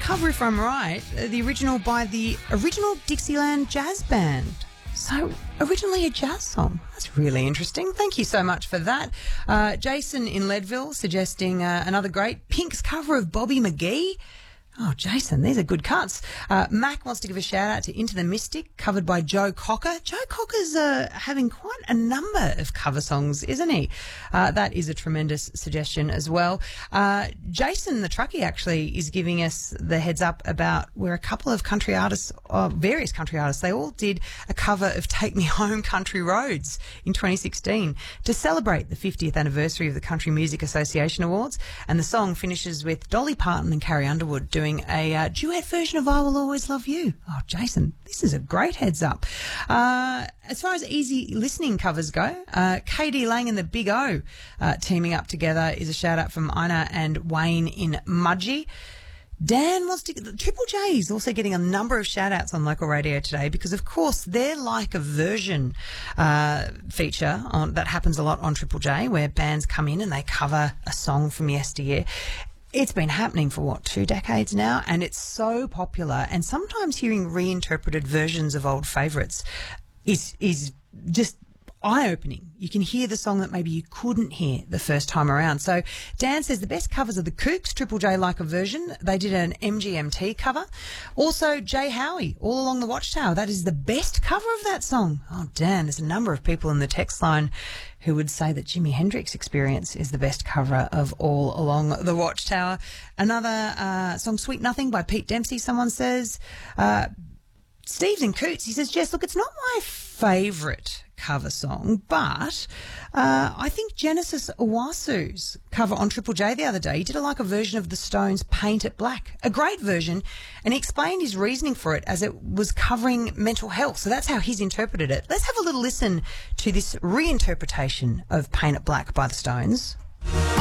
cover, if I'm right, the original by the original Dixieland Jazz Band. So, originally a jazz song. That's really interesting. Thank you so much for that. Jason in Leadville suggesting another great Pink's cover of Bobby McGee. Oh, Jason, these are good cuts. Mac wants to give a shout-out to Into the Mystic, covered by Joe Cocker. Joe Cocker's having quite a number of cover songs, isn't he? That is a tremendous suggestion as well. Jason, the truckie, actually is giving us the heads up about where a couple of country artists, various country artists, they all did a cover of Take Me Home Country Roads in 2016 to celebrate the 50th anniversary of the Country Music Association Awards. And the song finishes with Dolly Parton and Carrie Underwood doing a duet version of I Will Always Love You. Oh, Jason, this is a great heads up. As far as easy listening covers go, KD Lang and the Big O teaming up together is a shout out from Ina and Wayne in Mudgee. Dan wants to... Triple J is also getting a number of shout-outs on local radio today because, of course, they're like a version feature that happens a lot on Triple J where bands come in and they cover a song from yesteryear. It's been happening for, 2 decades now, and it's so popular. And sometimes hearing reinterpreted versions of old favourites is just eye-opening. You can hear the song that maybe you couldn't hear the first time around. So Dan says the best covers are the Kooks, Triple J like a version. They did an MGMT cover. Also, Jay Howie, All Along the Watchtower. That is the best cover of that song. Oh, Dan, there's a number of people in the text line who would say that Jimi Hendrix Experience is the best cover of All Along the Watchtower. Another song, Sweet Nothing by Pete Dempsey, someone says. Steve's in Coots, he says, Jess, look, it's not my favourite cover song, but I think Genesis Owasu's cover on Triple J the other day, he did a version of the Stones' Paint It Black, a great version, and he explained his reasoning for it as it was covering mental health. So that's how he's interpreted it. Let's have a little listen to this reinterpretation of Paint It Black by the Stones.